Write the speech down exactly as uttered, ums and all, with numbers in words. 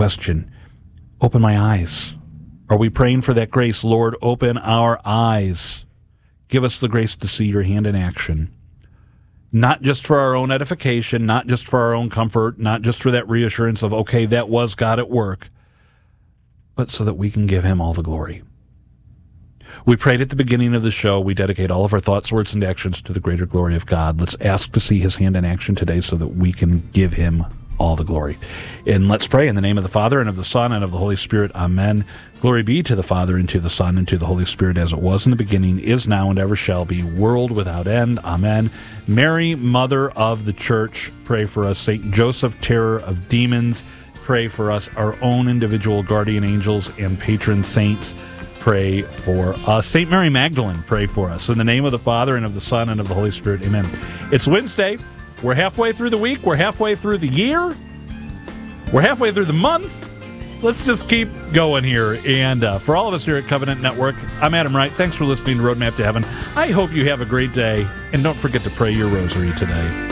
question. Open my eyes. Are we praying for that grace? Lord, open our eyes. Give us the grace to see your hand in action. Not just for our own edification, not just for our own comfort, not just for that reassurance of, okay, that was God at work, but so that we can give him all the glory. We prayed at the beginning of the show. We dedicate all of our thoughts, words, and actions to the greater glory of God. Let's ask to see his hand in action today so that we can give him all the glory. And let's pray in the name of the Father, and of the Son, and of the Holy Spirit. Amen. Glory be to the Father, and to the Son, and to the Holy Spirit, as it was in the beginning, is now, and ever shall be, world without end. Amen. Mary, Mother of the Church, pray for us. Saint Joseph, terror of demons, pray for us. Our own individual guardian angels and patron saints, pray for us. Saint Mary Magdalene, pray for us. In the name of the Father, and of the Son, and of the Holy Spirit. Amen. It's Wednesday. We're halfway through the week. We're halfway through the year. We're halfway through the month. Let's just keep going here. And uh, for all of us here at Covenant Network, I'm Adam Wright. Thanks for listening to Roadmap to Heaven. I hope you have a great day. And don't forget to pray your rosary today.